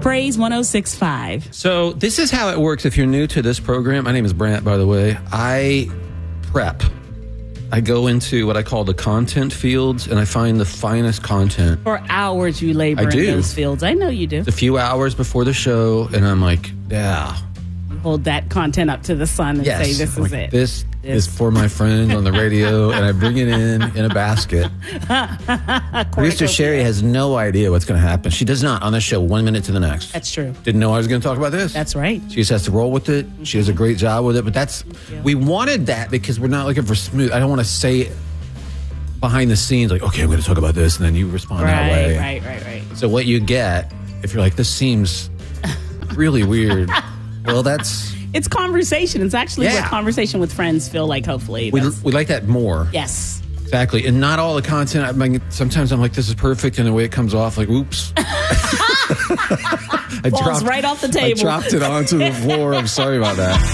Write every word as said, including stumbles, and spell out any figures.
Praise one oh six point five. So this is how it works if you're new to this program. My name is Brant, by the way. I prep. I go into what I call the content fields, and I find the finest content. For hours you labor I in do. those fields. I know you do. A few hours before the show, and I'm like, yeah. You hold that content up to the sun and Yes. say, this I'm is like, it. This, This. is for my friends on the radio, and I bring it in in a basket. Producer Sherry has no idea what's going to happen. She does not on the show one minute to the next. That's true. Didn't know I was going to talk about this. That's right. She just has to roll with it. She does a great job with it. But that's, we wanted that because we're not looking for smooth. I don't want to say it behind the scenes like, okay, I'm going to talk about this, and then you respond Right, that way. right, right, right. So what you get, if you're like, this seems really weird, well, that's... It's conversation. It's actually Yeah. what conversation with friends feel like, hopefully. We, That's- we like that more. yes. Exactly. And not all the content. I mean, sometimes I'm like, this is perfect. And the way it comes off, like, oops. I Falls right off the table. I dropped it onto the floor. I'm sorry about that.